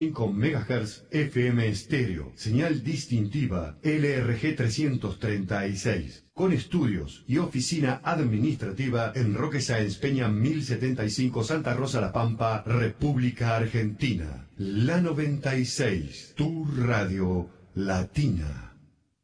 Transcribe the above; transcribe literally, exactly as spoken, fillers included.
cinco megahertz F M estéreo, señal distintiva L R G trescientos treinta y seis, con estudios y oficina administrativa en Roque Sáenz Peña mil setenta y cinco, Santa Rosa La Pampa, República Argentina. La noventa y seis, tu radio latina.